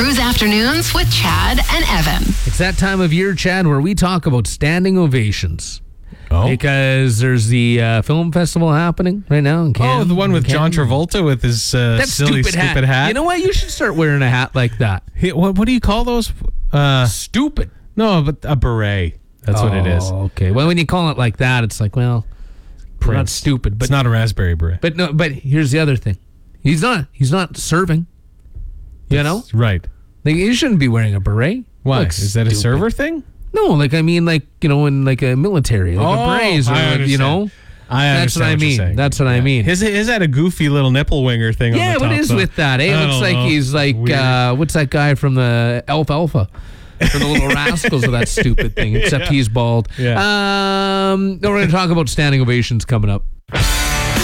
Cruise Afternoons with Chad and Evan. It's that time of year, Chad, where we talk about standing ovations. Oh. Because there's the film festival happening right now in Canada. Oh, the one with John Travolta with his that silly, stupid hat. You know what? You should start wearing a hat like that. What do you call those? Stupid. No, but a beret. That's what it is. Okay. Well, when you call it like that, it's like, well, not stupid. But it's not a raspberry beret. But no. But here's the other thing. He's not serving. You know? Right. Like, you shouldn't be wearing a beret. Why? Is that a server thing? No, like, I mean, like, you know, in like a military, like a berets, or, you know. That's what I mean. That's what I mean. His had a goofy little nipple winger thing on the top. Yeah, what is with that? It looks like he's like, what's that guy from the Alfalfa? For the Little Rascals of that stupid thing, except he's bald. Yeah. We're going to talk about standing ovations coming up.